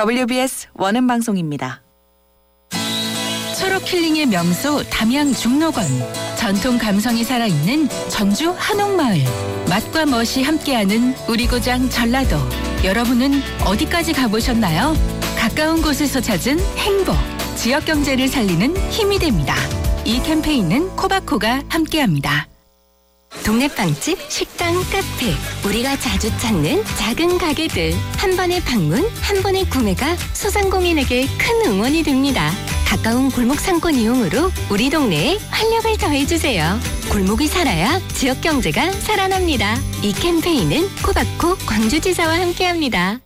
WBS 원음 방송입니다. 철옥 힐링의 명소 담양 중록원. 전통 감성이 살아있는 전주 한옥마을. 맛과 멋이 함께하는 우리 고장 전라도. 여러분은 어디까지 가보셨나요? 가까운 곳에서 찾은 행복. 지역 경제를 살리는 힘이 됩니다. 이 캠페인은 코바코가 함께합니다. 동네 빵집, 식당, 카페, 우리가 자주 찾는 작은 가게들. 한 번의 방문, 한 번의 구매가 소상공인에게 큰 응원이 됩니다. 가까운 골목 상권 이용으로 우리 동네에 활력을 더해주세요. 골목이 살아야 지역 경제가 살아납니다. 이 캠페인은 코바코 광주지사와 함께합니다.